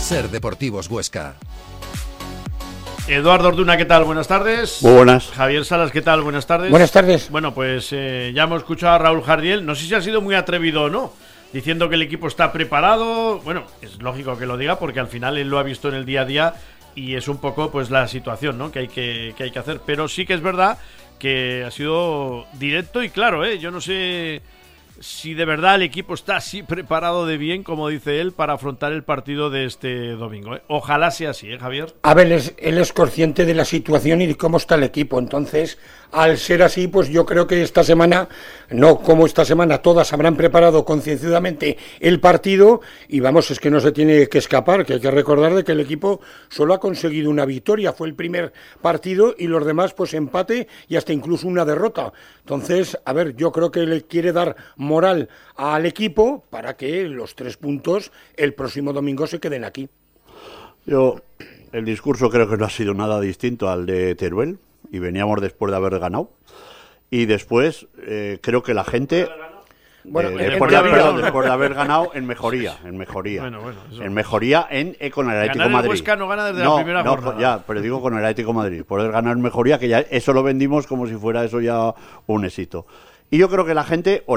SER Deportivos Huesca. Eduardo Orduna, ¿qué tal? Buenas tardes. Muy buenas. Javier Salas, ¿qué tal? Buenas tardes. Buenas tardes. Bueno, pues ya hemos escuchado a Raúl Jardiel. No sé si ha sido muy atrevido o no, diciendo que el equipo está preparado. Bueno, es lógico que lo diga porque al final él lo ha visto en el día a día y es un poco pues la situación, ¿no? que hay que hacer. Pero sí que es verdad que ha sido directo y claro, yo no sé si de verdad el equipo está así preparado de bien, como dice él, para afrontar el partido de este domingo. Ojalá sea así, Javier. A ver, él es consciente de la situación y de cómo está el equipo. Entonces, al ser así, pues yo creo que esta semana, no como esta semana, todas habrán preparado concienzudamente el partido y vamos, es que no se tiene que escapar, que hay que recordar de que el equipo solo ha conseguido una victoria, fue el primer partido y los demás pues empate y hasta incluso una derrota. Entonces, a ver, yo creo que le quiere dar moral al equipo para que los 3 puntos el próximo domingo se queden aquí. El discurso creo que no ha sido nada distinto al de Teruel y veníamos después de haber ganado y después creo que la gente Bueno, después de haber ganado en mejoría Bueno, eso. en mejoría con el Atlético Ganar el Madrid. Huesca no gana desde la primera jornada. Ya, pero digo con el Atlético Madrid, poder ganar en mejoría, que ya eso lo vendimos como si fuera eso ya un éxito. Y yo creo que la gente